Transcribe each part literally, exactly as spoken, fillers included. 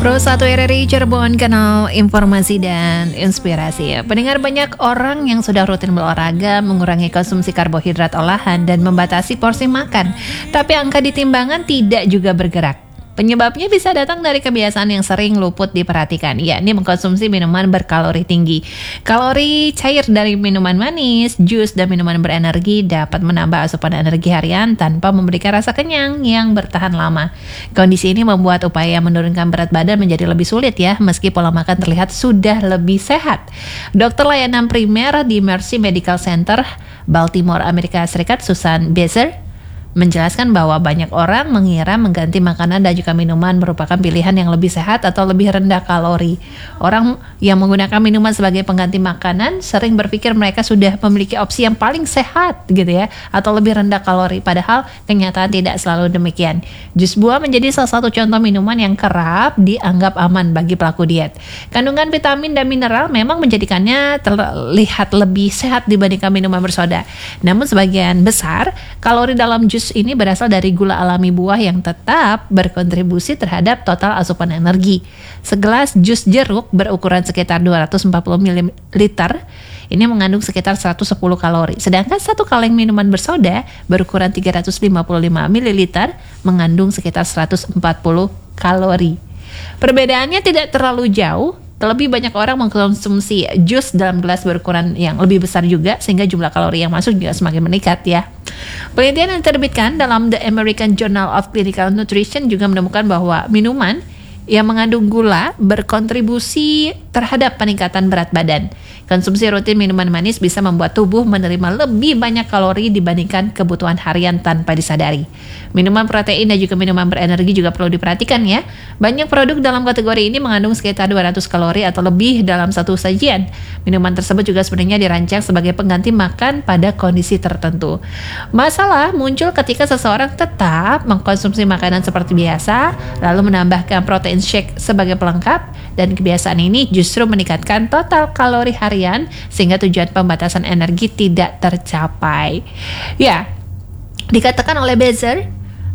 Pro satu R R I Cirebon, kanal informasi dan inspirasi. Pendengar, banyak orang yang sudah rutin berolahraga, mengurangi konsumsi karbohidrat olahan dan membatasi porsi makan, tapi angka di timbangan tidak juga bergerak. Penyebabnya bisa datang dari kebiasaan yang sering luput diperhatikan, yakni mengkonsumsi minuman berkalori tinggi. Kalori cair dari minuman manis, jus, dan minuman berenergi dapat menambah asupan energi harian tanpa memberikan rasa kenyang yang bertahan lama. Kondisi ini membuat upaya menurunkan berat badan menjadi lebih sulit ya, meski pola makan terlihat sudah lebih sehat. Dokter layanan primer di Mercy Medical Center, Baltimore, Amerika Serikat, Susan Bezer, menjelaskan bahwa banyak orang mengira mengganti makanan dan juga minuman merupakan pilihan yang lebih sehat atau lebih rendah kalori. Orang yang menggunakan minuman sebagai pengganti makanan sering berpikir mereka sudah memiliki opsi yang paling sehat gitu ya, atau lebih rendah kalori, padahal kenyataan tidak selalu demikian. Jus buah menjadi salah satu contoh minuman yang kerap dianggap aman bagi pelaku diet. Kandungan vitamin dan mineral memang menjadikannya terlihat lebih sehat dibandingkan minuman bersoda. Namun sebagian besar kalori dalam jus ini berasal dari gula alami buah yang tetap berkontribusi terhadap total asupan energi. Segelas jus jeruk berukuran sekitar dua ratus empat puluh mililiter ini mengandung sekitar seratus sepuluh kalori. Sedangkan satu kaleng minuman bersoda berukuran tiga ratus lima puluh lima mililiter mengandung sekitar seratus empat puluh kalori. Perbedaannya tidak terlalu jauh. Terlebih banyak orang mengkonsumsi jus dalam gelas berukuran yang lebih besar juga, sehingga jumlah kalori yang masuk juga semakin meningkat ya. Penelitian yang diterbitkan dalam The American Journal of Clinical Nutrition juga menemukan bahwa minuman yang mengandung gula berkontribusi terhadap peningkatan berat badan. Konsumsi rutin minuman manis bisa membuat tubuh menerima lebih banyak kalori dibandingkan kebutuhan harian tanpa disadari. Minuman protein dan juga minuman berenergi juga perlu diperhatikan ya. Banyak produk dalam kategori ini mengandung sekitar dua ratus kalori atau lebih dalam satu sajian. Minuman tersebut juga sebenarnya dirancang sebagai pengganti makan pada kondisi tertentu. Masalah muncul ketika seseorang tetap mengkonsumsi makanan seperti biasa, lalu menambahkan protein shake sebagai pelengkap, dan kebiasaan ini justru meningkatkan total kalori harian sehingga tujuan pembatasan energi tidak tercapai. Ya, dikatakan oleh Bezer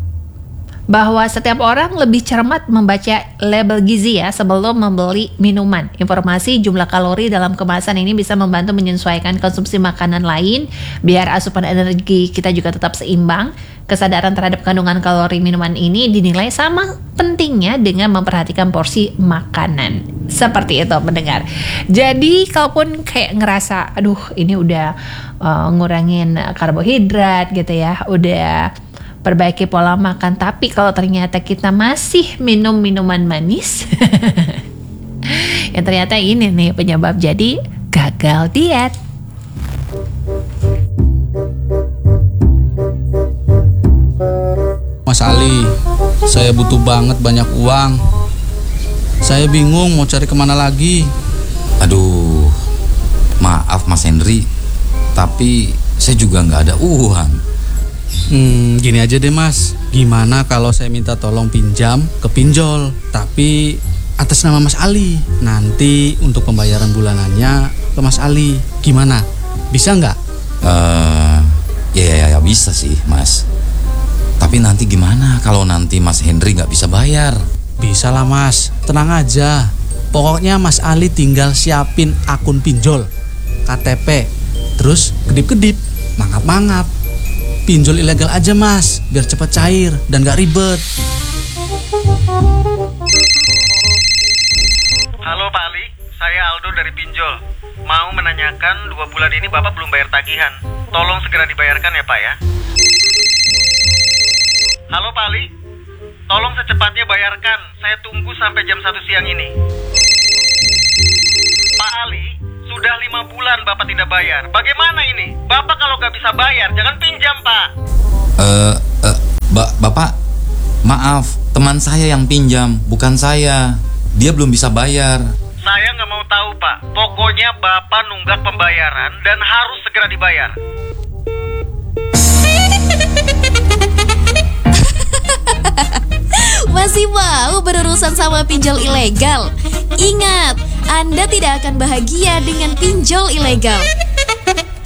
bahwa setiap orang lebih cermat membaca label gizi ya sebelum membeli minuman. Informasi jumlah kalori dalam kemasan ini bisa membantu menyesuaikan konsumsi makanan lain biar asupan energi kita juga tetap seimbang. Kesadaran terhadap kandungan kalori minuman ini dinilai sama pentingnya dengan memperhatikan porsi makanan. Seperti itu pendengar. Jadi kalaupun kayak ngerasa aduh ini udah uh, ngurangin karbohidrat gitu ya, udah perbaiki pola makan, tapi kalau ternyata kita masih minum minuman manis yang ternyata ini nih penyebab jadi gagal diet. Mas Ali, saya butuh banget banyak uang. Saya bingung mau cari kemana lagi. Aduh, maaf Mas Henry, tapi saya juga nggak ada uang. Hmm, gini aja deh Mas, gimana kalau saya minta tolong pinjam ke pinjol, tapi atas nama Mas Ali. Nanti untuk pembayaran bulanannya ke Mas Ali, gimana? Bisa nggak? Uh, ya, ya, ya bisa sih Mas. Tapi nanti gimana kalau nanti Mas Henry nggak bisa bayar? Bisa lah Mas, tenang aja. Pokoknya Mas Ali tinggal siapin akun pinjol, K T P, terus kedip-kedip, mangap-mangap. Pinjol ilegal aja Mas, biar cepat cair dan gak ribet. Halo Pak Ali, saya Aldo dari pinjol. Mau menanyakan dua bulan ini Bapak belum bayar tagihan. Tolong segera dibayarkan ya Pak ya. Halo Pak Ali, tolong secepatnya bayarkan. Saya tunggu sampai jam satu siang ini. Pak Ali, sudah lima bulan Bapak tidak bayar. Bagaimana ini? Bapak kalau gak bisa bayar, jangan pinjam Pak. Eh, uh, uh, ba- Bapak, maaf, teman saya yang pinjam, bukan saya. Dia belum bisa bayar. Saya gak mau tahu Pak. Pokoknya Bapak nunggak pembayaran dan harus segera dibayar. Masih mau berurusan sama pinjol ilegal? Ingat, Anda tidak akan bahagia dengan pinjol ilegal.